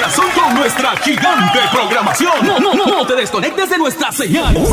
corazón con nuestra gigante programación. No te desconectes de nuestra señal.